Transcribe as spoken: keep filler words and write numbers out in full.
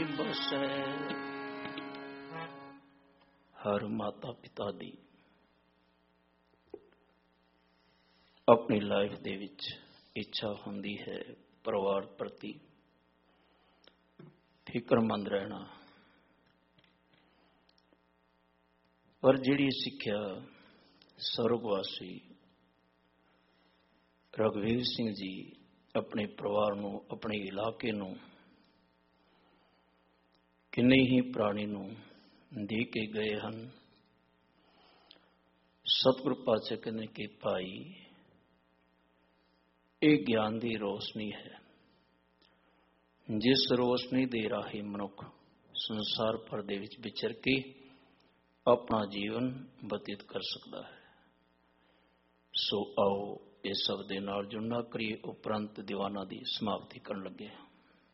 ਬਸੈ। ਹਰ ਮਾਤਾ ਪਿਤਾ ਦੀ ਆਪਣੀ ਲਾਈਫ ਦੇ ਵਿੱਚ ਇੱਛਾ ਹੁੰਦੀ ਹੈ ਪਰਿਵਾਰ ਪ੍ਰਤੀ ਫਿਕਰਮੰਦ ਰਹਿਣਾ, ਪਰ ਜਿਹੜੀ ਸਿੱਖਿਆ ਸਰਵਗਵਾਸੀ ਰਘਵੀਰ ਸਿੰਘ ਜੀ ਆਪਣੇ ਪਰਿਵਾਰ ਨੂੰ, ਆਪਣੇ ਇਲਾਕੇ ਨੂੰ, ਕਿੰਨੇ ਹੀ ਪ੍ਰਾਣੀ ਨੂੰ ਦੇ ਕੇ ਗਏ ਹਨ। ਸਤਿਗੁਰੂ ਪਾਤਸ਼ਾਹ ਕਹਿੰਦੇ ਕਿ ਭਾਈ ਇਹ ਗਿਆਨ ਦੀ ਰੋਸ਼ਨੀ ਹੈ, ਜਿਸ ਰੋਸ਼ਨੀ ਦੇ ਰਾਹੀਂ ਮਨੁੱਖ ਸੰਸਾਰ ਭਰ ਦੇ ਵਿੱਚ ਵਿਚਰ ਕੇ ਆਪਣਾ ਜੀਵਨ ਬਤੀਤ ਕਰ ਸਕਦਾ ਹੈ। ਸੋ ਆਓ ਇਸ ਸਭ ਦੇ ਨਾਲ ਜੁੜਨਾ ਕਰੀਏ, ਉਪਰੰਤ ਦੀਵਾਨਾਂ ਦੀ ਸਮਾਪਤੀ ਕਰਨ ਲੱਗੇ ਹਾਂ।